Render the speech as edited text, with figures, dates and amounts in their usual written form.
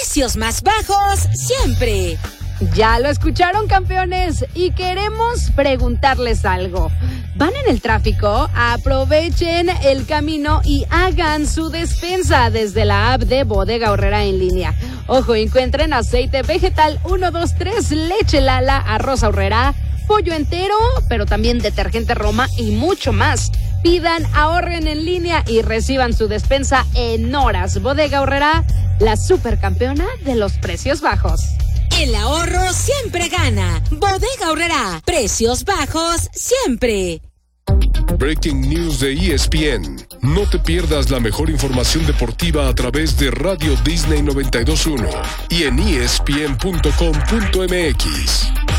precios más bajos siempre. Ya lo escucharon, campeones, y queremos preguntarles algo. ¿Van en el tráfico? Aprovechen el camino y hagan su despensa desde la app de Bodega Aurrera en línea. Ojo, encuentren aceite vegetal 123, leche Lala, arroz Aurrera, pollo entero, pero también detergente Roma y mucho más. Pidan, ahorren en línea y reciban su despensa en horas. Bodega Aurrera, la supercampeona de los precios bajos. El ahorro siempre gana. Bodega Aurrera, precios bajos siempre. Breaking News de ESPN. No te pierdas la mejor información deportiva a través de Radio Disney 92.1 y en ESPN.com.mx.